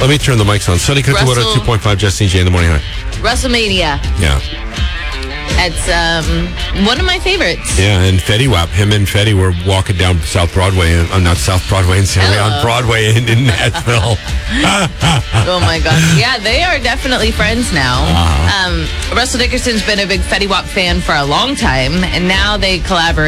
Let me turn the mics on. Sunny Country Water 2.5, Justin J in the morning. Hi. WrestleMania. Yeah. It's one of my favorites. Yeah, and Fetty Wap, him and Fetty were walking down South Broadway, not South Broadway in San on Broadway in Nashville. Oh my gosh. Yeah, they are definitely friends now. Russell Dickerson's been a big Fetty Wap fan for a long time, and now they collaborate.